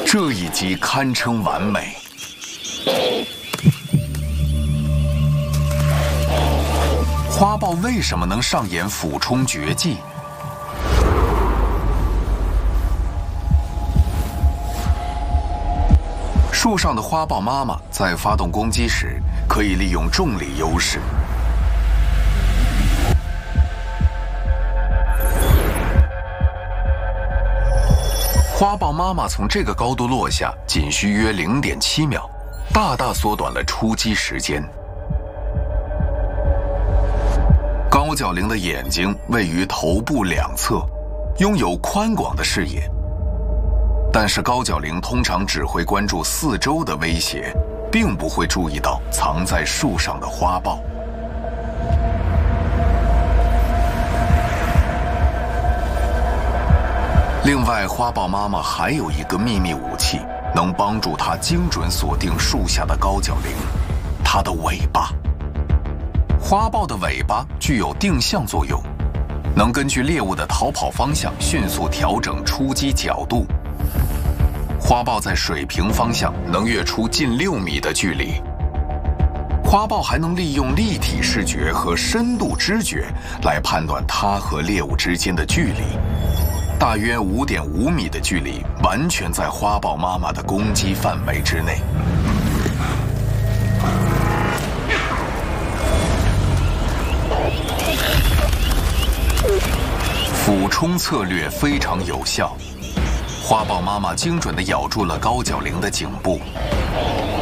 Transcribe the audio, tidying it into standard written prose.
这一击堪称完美。花豹为什么能上演俯冲绝技？树上的花豹妈妈在发动攻击时，可以利用重力优势。花豹妈妈从这个高度落下，仅需约0.7秒，大大缩短了出击时间。高脚羚的眼睛位于头部两侧，拥有宽广的视野。但是高脚羚通常只会关注四周的威胁，并不会注意到藏在树上的花豹。另外，花豹妈妈还有一个秘密武器，能帮助它精准锁定树下的高脚羚，它的尾巴。花豹的尾巴具有定向作用，能根据猎物的逃跑方向迅速调整出击角度。花豹在水平方向能跃出近6米的距离。花豹还能利用立体视觉和深度知觉来判断它和猎物之间的距离。大约5.5米的距离，完全在花豹妈妈的攻击范围之内。俯冲策略非常有效。花豹妈妈精准地咬住了高脚羚的颈部，